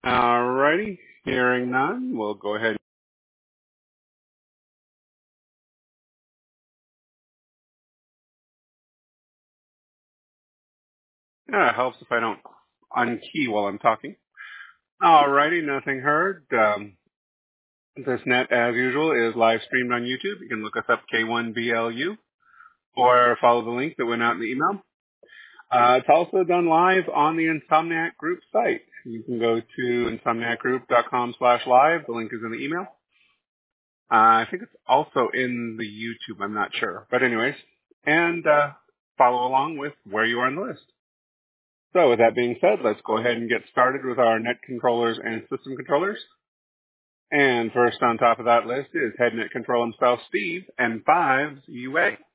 Alrighty, hearing none, we'll go ahead. It helps if I don't unkey while I'm talking. Alrighty, nothing heard. This net, as usual, is live streamed on YouTube. You can look us up K1BLU or follow the link that went out in the email. It's also done live on the Insomniac Group site. You can go to insomniacgroup.com/live. The link is in the email. I think it's also in the YouTube. I'm not sure. But anyways, and follow along with where you are on the list. So with that being said, let's go ahead and get started with our net controllers and system controllers. And first on top of that list is head net control himself, Steve, and 5's UA.